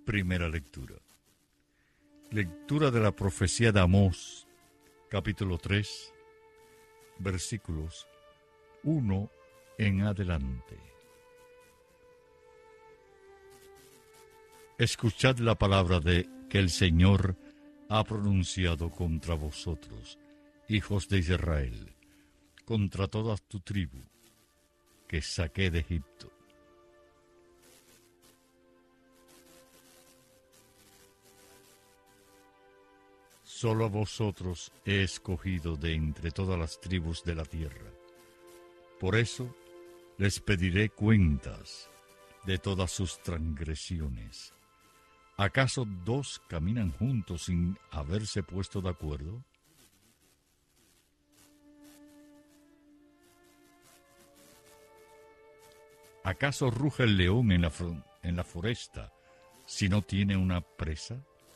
Primera lectura. Lectura de la profecía de Amós, capítulo 3, versículos 1 en adelante. Escuchad la palabra que el Señor ha pronunciado contra vosotros, hijos de Israel, contra toda tu tribu que saqué de Egipto. Solo a vosotros he escogido de entre todas las tribus de la tierra. Por eso les pediré cuentas de todas sus transgresiones. ¿Acaso dos caminan juntos sin haberse puesto de acuerdo? ¿Acaso ruge el león en la foresta si no tiene una presa?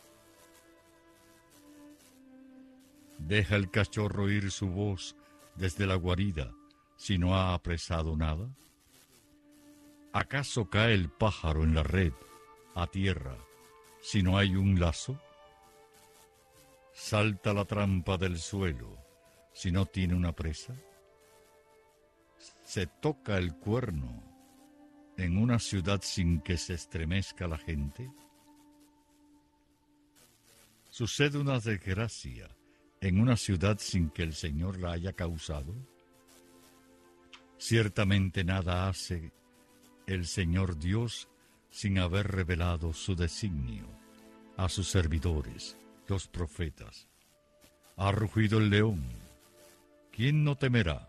¿Deja el cachorro oír su voz desde la guarida si no ha apresado nada? ¿Acaso cae el pájaro en la red a tierra si no hay un lazo? ¿Salta la trampa del suelo si no tiene una presa? ¿Se toca el cuerno en una ciudad sin que se estremezca la gente? ¿Sucede una desgracia en una ciudad sin que el Señor la haya causado? Ciertamente nada hace el Señor Dios sin haber revelado su designio a sus servidores, los profetas. Ha rugido el león, ¿quién no temerá?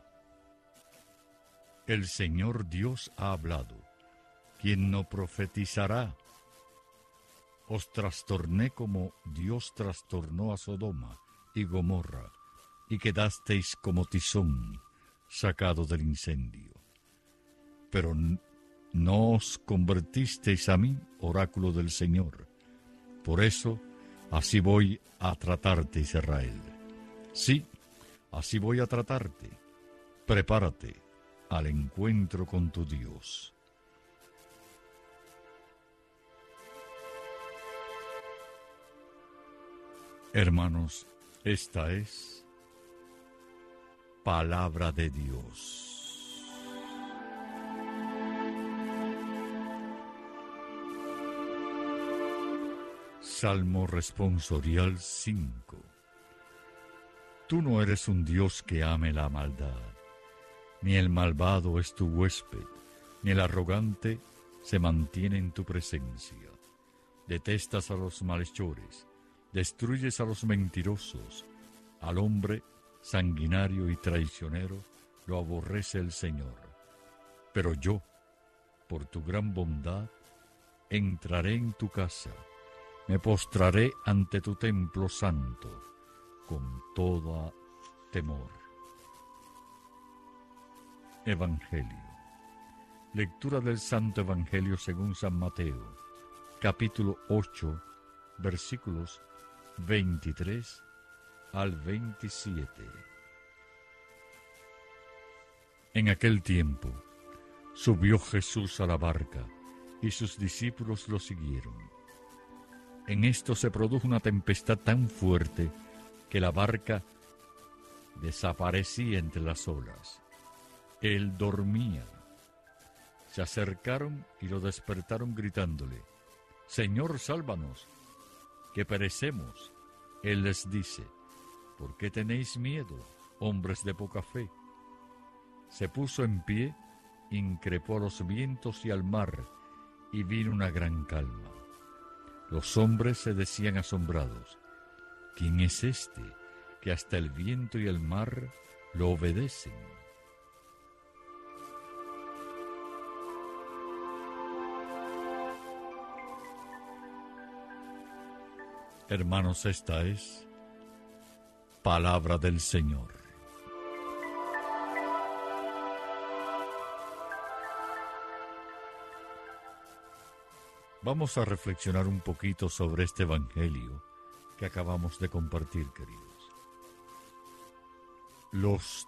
El Señor Dios ha hablado, ¿quién no profetizará? Os trastorné como Dios trastornó a Sodoma y Gomorra, y quedasteis como tizón sacado del incendio. Pero no os convertisteis a mí, oráculo del Señor. Por eso, así voy a tratarte, Israel. Sí, así voy a tratarte. Prepárate al encuentro con tu Dios. Hermanos, esta es palabra de Dios. Salmo responsorial 5. Tú no eres un Dios que ame la maldad, ni el malvado es tu huésped, ni el arrogante se mantiene en tu presencia. Detestas a los malhechores, destruyes a los mentirosos, al hombre sanguinario y traicionero lo aborrece el Señor. Pero yo, por tu gran bondad, entraré en tu casa, me postraré ante tu templo santo, con todo temor. Evangelio. Lectura del Santo Evangelio según San Mateo, capítulo 8, versículos 23 al 27. En aquel tiempo, subió Jesús a la barca, y sus discípulos lo siguieron. En esto se produjo una tempestad tan fuerte que la barca desaparecía entre las olas. Él dormía. Se acercaron y lo despertaron gritándole: «Señor, sálvanos, que perecemos». Él les dice: «¿Por qué tenéis miedo, hombres de poca fe?». Se puso en pie, increpó a los vientos y al mar, y vino una gran calma. Los hombres se decían asombrados: «¿Quién es este que hasta el viento y el mar lo obedecen?». Hermanos, esta es palabra del Señor. Vamos a reflexionar un poquito sobre este evangelio que acabamos de compartir, queridos. Los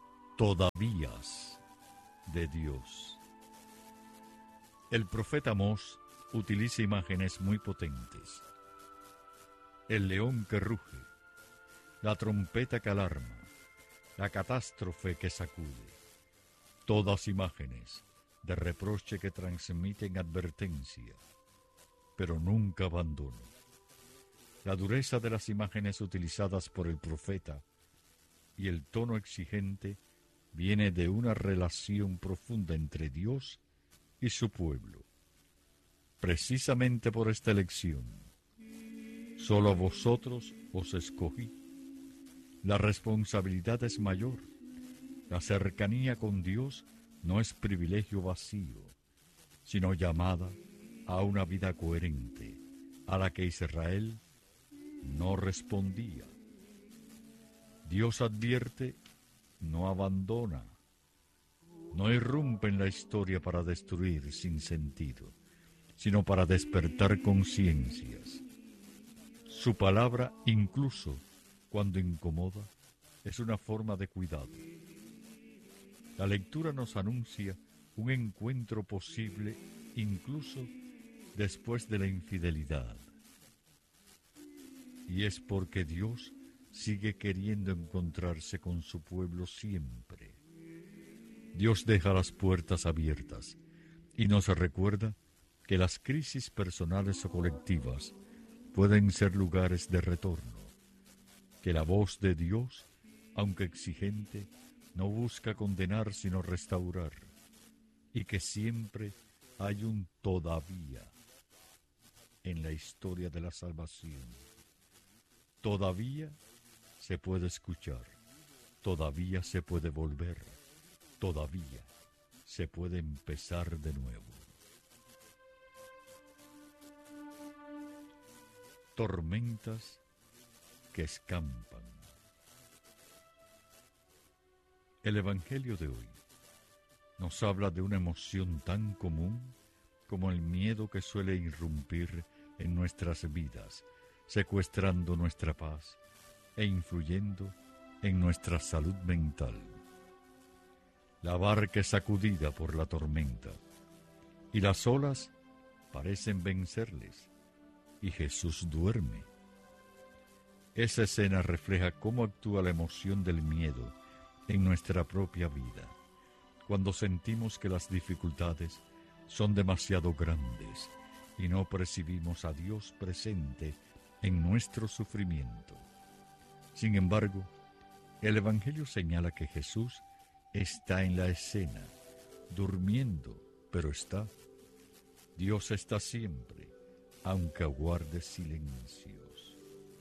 todavía de Dios. El profeta Amós utiliza imágenes muy potentes. El león que ruge, la trompeta que alarma, la catástrofe que sacude. Todas imágenes de reproche que transmiten advertencia, pero nunca abandono. La dureza de las imágenes utilizadas por el profeta y el tono exigente viene de una relación profunda entre Dios y su pueblo. Precisamente por esta elección, solo a vosotros os escogí. La responsabilidad es mayor. La cercanía con Dios no es privilegio vacío, sino llamada a una vida coherente, a la que Israel no respondía. Dios advierte, no abandona, no irrumpe en la historia para destruir sin sentido, sino para despertar conciencias. Su palabra, incluso cuando incomoda, es una forma de cuidado. La lectura nos anuncia un encuentro posible incluso después de la infidelidad. Y es porque Dios sigue queriendo encontrarse con su pueblo siempre. Dios deja las puertas abiertas y nos recuerda que las crisis personales o colectivas pueden ser lugares de retorno, que la voz de Dios, aunque exigente, no busca condenar sino restaurar, y que siempre hay un todavía en la historia de la salvación. Todavía se puede escuchar, todavía se puede volver, todavía se puede empezar de nuevo. Tormentas que escampan. El Evangelio de hoy nos habla de una emoción tan común como el miedo que suele irrumpir en nuestras vidas, secuestrando nuestra paz e influyendo en nuestra salud mental. La barca es sacudida por la tormenta y las olas parecen vencerles, y Jesús duerme. Esa escena refleja cómo actúa la emoción del miedo en nuestra propia vida, cuando sentimos que las dificultades son demasiado grandes y no percibimos a Dios presente en nuestro sufrimiento. Sin embargo, el Evangelio señala que Jesús está en la escena, durmiendo, pero está. Dios está siempre, aunque aguarde silencios.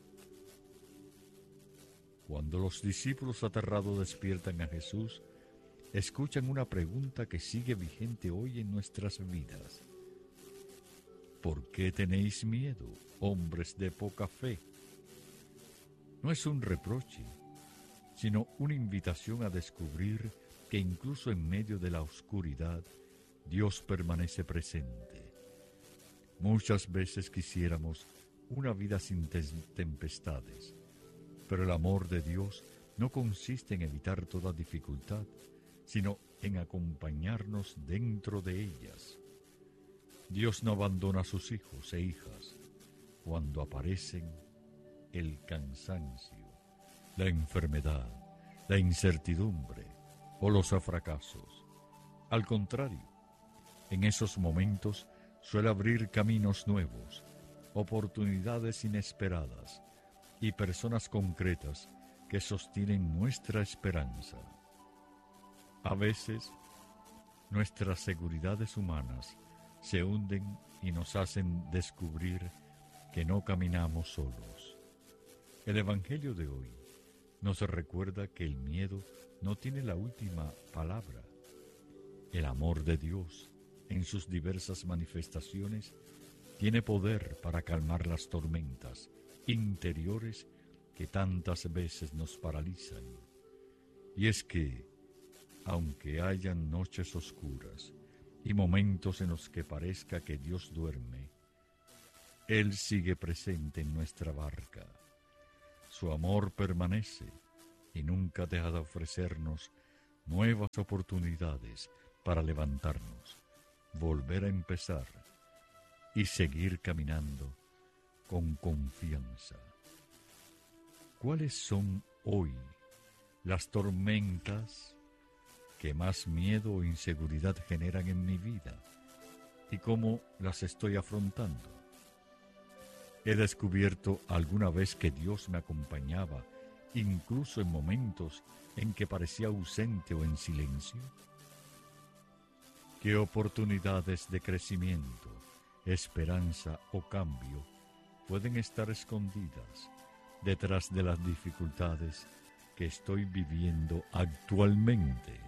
Cuando los discípulos aterrados despiertan a Jesús, escuchan una pregunta que sigue vigente hoy en nuestras vidas. ¿Por qué tenéis miedo, hombres de poca fe? No es un reproche, sino una invitación a descubrir que incluso en medio de la oscuridad, Dios permanece presente. Muchas veces quisiéramos una vida sin tempestades, pero el amor de Dios no consiste en evitar toda dificultad, sino en acompañarnos dentro de ellas. Dios no abandona a sus hijos e hijas cuando aparecen el cansancio, la enfermedad, la incertidumbre o los fracasos. Al contrario, en esos momentos suele abrir caminos nuevos, oportunidades inesperadas y personas concretas que sostienen nuestra esperanza. A veces, nuestras seguridades humanas se hunden y nos hacen descubrir que no caminamos solos. El Evangelio de hoy nos recuerda que el miedo no tiene la última palabra. El amor de Dios, en sus diversas manifestaciones, tiene poder para calmar las tormentas interiores que tantas veces nos paralizan. Y es que, aunque hayan noches oscuras y momentos en los que parezca que Dios duerme, Él sigue presente en nuestra barca. Su amor permanece y nunca deja de ofrecernos nuevas oportunidades para levantarnos, volver a empezar y seguir caminando con confianza. ¿Cuáles son hoy las tormentas que más miedo o inseguridad generan en mi vida y cómo las estoy afrontando? He descubierto alguna vez que Dios me acompañaba, incluso en momentos en que parecía ausente o en silencio. ¿Qué oportunidades de crecimiento, esperanza o cambio pueden estar escondidas detrás de las dificultades que estoy viviendo actualmente?